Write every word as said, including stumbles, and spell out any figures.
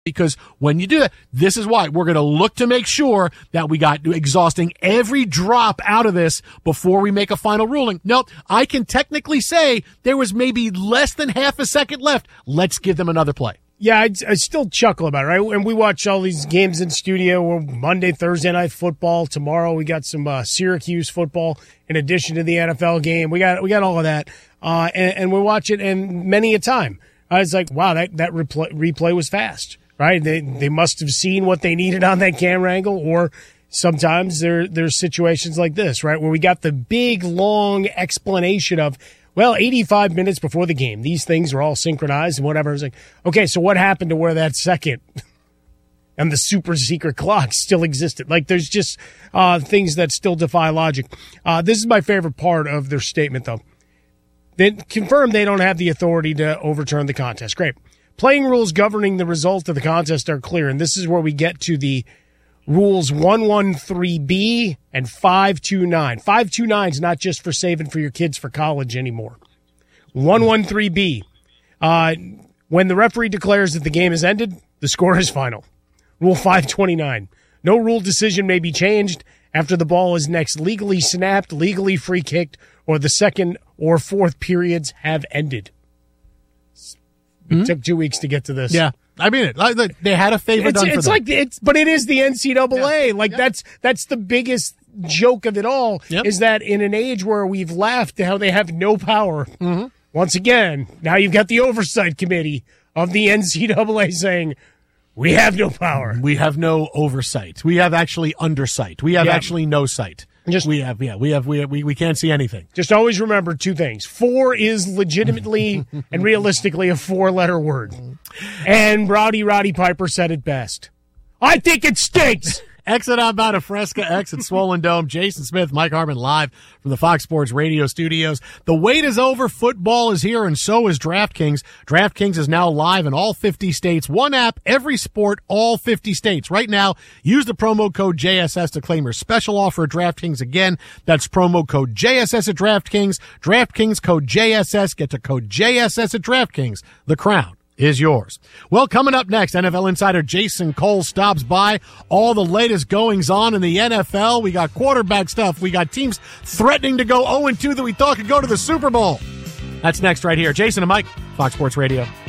Because when you do that, this is why we're going to look to make sure that we got exhausting every drop out of this before we make a final ruling. No, I can technically say there was maybe less than half a second left. Let's give them another play. Yeah, I, I still chuckle about it, right? And we watch all these games in studio. We're Monday, Thursday night football. Tomorrow we got some uh, Syracuse football in addition to the N F L game. We got we got all of that, uh, and, and we watch it. And many a time, I was like, wow, that that replay, replay was fast. Right, they they must have seen what they needed on that camera angle, or sometimes there there's situations like this, right, where we got the big long explanation of, well, eighty-five minutes before the game, these things are all synchronized and whatever. It's like, okay, so what happened to where that second and the super secret clock still existed? Like, there's just uh, things that still defy logic. Uh, this is my favorite part of their statement, though. They confirm they don't have the authority to overturn the contest. Great. Playing rules governing the result of the contest are clear, and this is where we get to the rules one thirteen B and five twenty-nine. five twenty-nine is not just for saving for your kids for college anymore. one thirteen B, uh, when the referee declares that the game has ended, the score is final. Rule five twenty-nine, no rule decision may be changed after the ball is next legally snapped, legally free kicked, or the second or fourth periods have ended. It mm-hmm. took two weeks to get to this. Yeah, I mean, it. Like, they had a favor it's, done it's for them. Like it's, but it is the N C double A. Yeah. Like yeah. that's that's the biggest joke of it all. Yep. Is that in an age where we've laughed at how they have no power. Mm-hmm. Once again, now you've got the oversight committee of the N C double A saying, we have no power. We have no oversight. We have actually undersight. We have yeah. actually no sight. Just we have, yeah, we have, we have, we we can't see anything. Just always remember two things: four is legitimately and realistically a four-letter word, and Rowdy Roddy Piper said it best. I think it stinks. Exit out about a Fresca, exit Swollen Dome. Jason Smith, Mike Harmon live from the Fox Sports Radio studios. The wait is over. Football is here, and so is DraftKings. DraftKings is now live in all fifty states. One app, every sport, all fifty states. Right now, use the promo code J S S to claim your special offer at DraftKings. Again, that's promo code J S S at DraftKings. DraftKings code J S S. Get to code J S S at DraftKings. The crown is yours. Well, coming up next, N F L insider Jason Cole stops by. All the latest goings on in the N F L. We got quarterback stuff. We got teams threatening to go oh and two that we thought could go to the Super Bowl. That's next right here. Jason and Mike, Fox Sports Radio.